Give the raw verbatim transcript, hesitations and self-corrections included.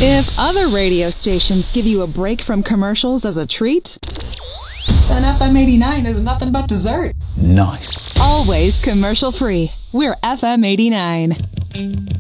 If other radio stations give you a break from commercials as a treat, then F M eighty-nine is nothing but dessert. Nice. Always commercial free. We're F M eighty-nine.